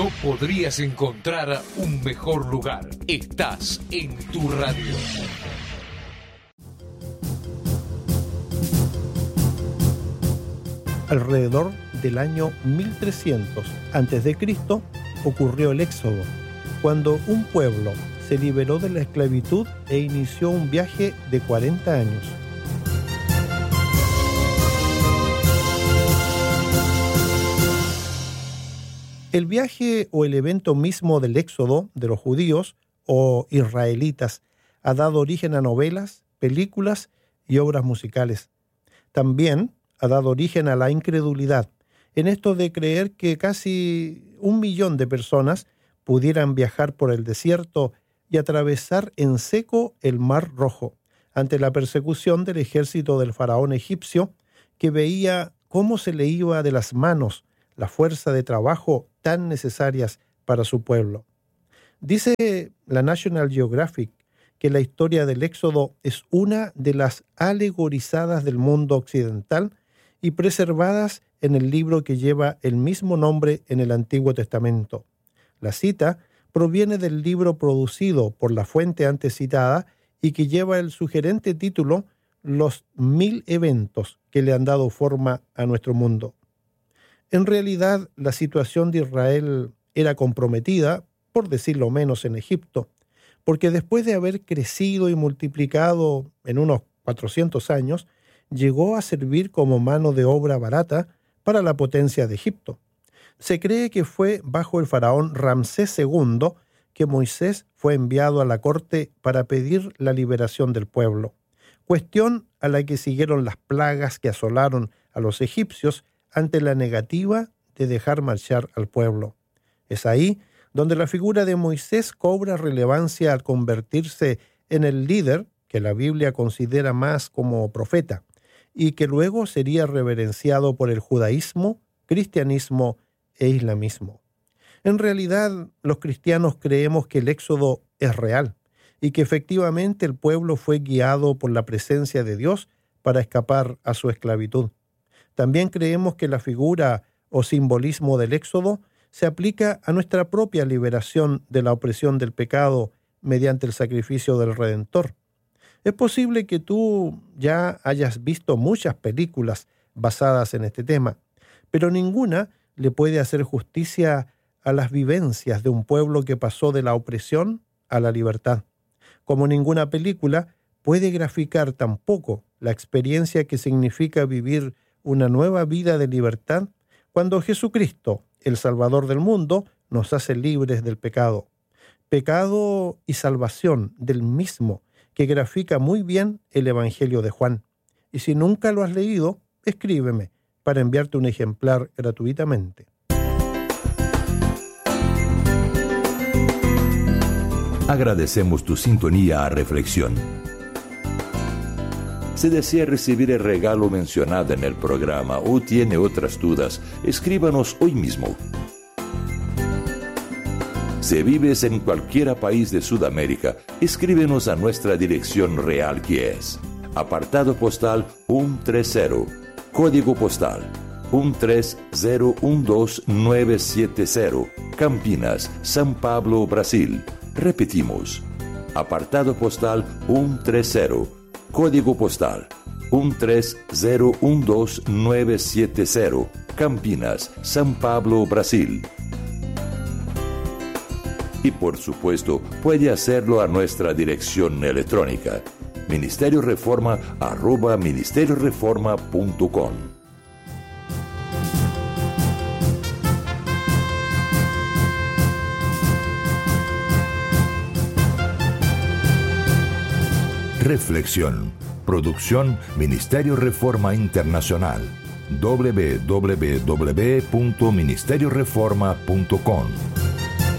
no podrías encontrar un mejor lugar. Estás en tu radio. Alrededor del año 1300 a.C. ocurrió el Éxodo, cuando un pueblo se liberó de la esclavitud e inició un viaje de 40 años. El viaje o el evento mismo del éxodo de los judíos o israelitas ha dado origen a novelas, películas y obras musicales. También ha dado origen a la incredulidad, en esto de creer que casi 1 millón de personas pudieran viajar por el desierto y atravesar en seco el Mar Rojo, ante la persecución del ejército del faraón egipcio, que veía cómo se le iba de las manos la fuerza de trabajo tan necesarias para su pueblo. Dice la National Geographic que la historia del Éxodo es una de las alegorizadas del mundo occidental y preservadas en el libro que lleva el mismo nombre en el Antiguo Testamento. La cita proviene del libro producido por la fuente antes citada y que lleva el sugerente título Los 1000 eventos que le han dado forma a nuestro mundo. En realidad, la situación de Israel era comprometida, por decirlo menos, en Egipto, porque después de haber crecido y multiplicado en unos 400 años, llegó a servir como mano de obra barata para la potencia de Egipto. Se cree que fue bajo el faraón Ramsés II que Moisés fue enviado a la corte para pedir la liberación del pueblo, cuestión a la que siguieron las plagas que asolaron a los egipcios ante la negativa de dejar marchar al pueblo. Es ahí donde la figura de Moisés cobra relevancia al convertirse en el líder que la Biblia considera más como profeta, y que luego sería reverenciado por el judaísmo, cristianismo e islamismo. En realidad, los cristianos creemos que el Éxodo es real y que efectivamente el pueblo fue guiado por la presencia de Dios para escapar a su esclavitud. También creemos que la figura o simbolismo del Éxodo se aplica a nuestra propia liberación de la opresión del pecado mediante el sacrificio del Redentor. Es posible que tú ya hayas visto muchas películas basadas en este tema, pero ninguna le puede hacer justicia a las vivencias de un pueblo que pasó de la opresión a la libertad. Como ninguna película puede graficar tampoco la experiencia que significa vivir una nueva vida de libertad cuando Jesucristo, el Salvador del mundo, nos hace libres del pecado. Pecado y salvación del mismo, que grafica muy bien el Evangelio de Juan. Y si nunca lo has leído, escríbeme para enviarte un ejemplar gratuitamente. Agradecemos tu sintonía a Reflexión. Si desea recibir el regalo mencionado en el programa o tiene otras dudas, escríbanos hoy mismo. Si vives en cualquier país de Sudamérica, escríbenos a nuestra dirección real, que es apartado postal 130, código postal 13012970, Campinas, São Paulo, Brasil. Repetimos, apartado postal 130, código postal 13012970, Campinas, São Paulo, Brasil. Y por supuesto, puede hacerlo a nuestra dirección electrónica, ministerioreforma@ministerioreforma.com. Reflexión. Producción Ministerio Reforma Internacional. www.ministerioreforma.com